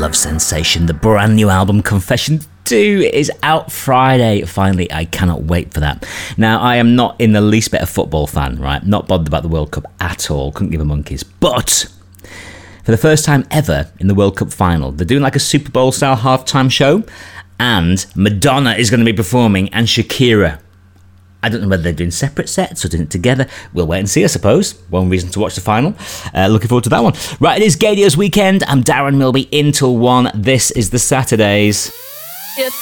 love sensation. The brand new album Confession 2 is out Friday. Finally, I cannot wait for that. Now, I am not in the least bit a football fan, right? Not bothered about the World Cup at all. Couldn't give a monkeys. But for the first time ever in the World Cup final, they're doing like a Super Bowl style halftime show, and Madonna is going to be performing and Shakira. I don't know whether they're doing separate sets or doing it together. We'll wait and see, I suppose. One reason to watch the final. Looking forward to that one. Right, it is Gaydio's weekend. I'm Darren Milby in till 1. This is the Saturdays. If